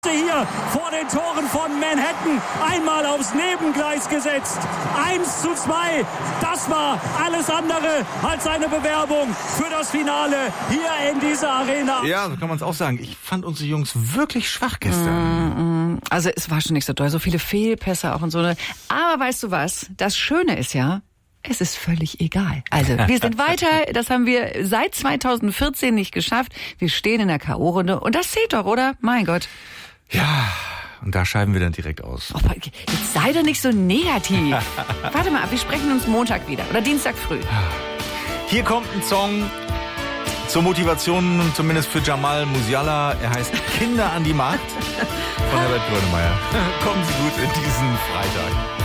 Hier vor den Toren von Manhattan einmal aufs Nebengleis gesetzt. 1:2. Das war alles andere als eine Bewerbung für das Finale hier in dieser Arena. Ja, so kann man es auch sagen. Ich fand unsere Jungs wirklich schwach gestern. Also es war schon nicht so toll. So viele Fehlpässe auch und so. Aber weißt du was? Das Schöne ist ja, es ist völlig egal. Also, wir sind weiter. Das haben wir seit 2014 nicht geschafft. Wir stehen in der K.O.-Runde. Und das zählt doch, oder? Mein Gott. Ja, und da scheiden wir dann direkt aus. Oh, jetzt sei doch nicht so negativ. Warte mal ab, wir sprechen uns Montag wieder. Oder Dienstag früh. Hier kommt ein Song zur Motivation, zumindest für Jamal Musiala. Er heißt Kinder an die Macht von Herbert Grönemeyer. Kommen Sie gut in diesen Freitag.